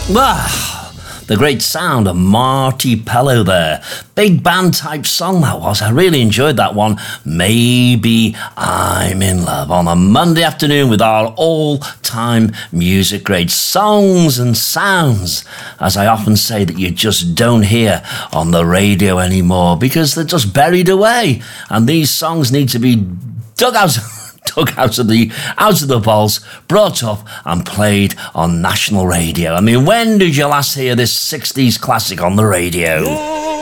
The great sound of Marty Pellow there. Big band type song that was. I really enjoyed that one. Maybe I'm in Love on a Monday afternoon with our all-time music grade songs and sounds, as I often say, that you just don't hear on the radio anymore because they're just buried away. And these songs need to be dug out of the vaults, brought up and played on national radio. I mean, when did you last hear this 60s classic on the radio?